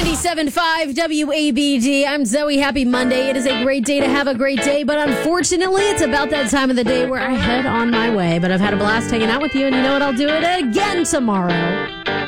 97.5 WABD. I'm Zoe. Happy Monday. It is a great day to have a great day, but unfortunately, it's about that time of the day where I head on my way. But I've had a blast hanging out with you, and you know what? I'll do it again tomorrow.